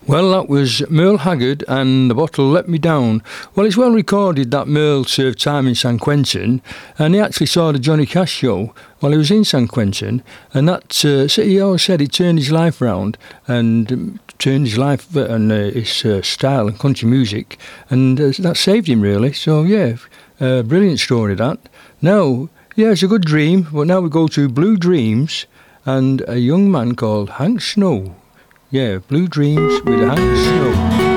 Well, that was Merle Haggard and The Bottle Let Me Down. Well, it's well recorded that Merle served time in San Quentin, and he actually saw the Johnny Cash show while he was in San Quentin, and that he always said it turned his life round and turned his life and his style and country music, and that saved him really. So yeah, brilliant story that. Now, yeah, it's a good dream, but now we go to Blue Dreams and a young man called Hank Snow. Yeah, Blue Dreams with Hank Snow.